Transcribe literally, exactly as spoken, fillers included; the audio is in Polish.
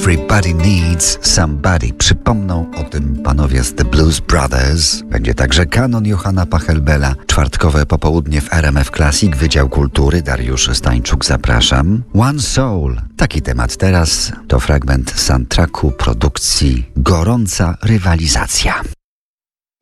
Everybody Needs Somebody. Przypomną o tym panowie z The Blues Brothers. Będzie także kanon Johanna Pachelbela. Czwartkowe popołudnie w R M F Classic, Wydział Kultury. Dariusz Stańczuk, zapraszam. One Soul. Taki temat teraz. To fragment soundtracku produkcji Gorąca Rywalizacja.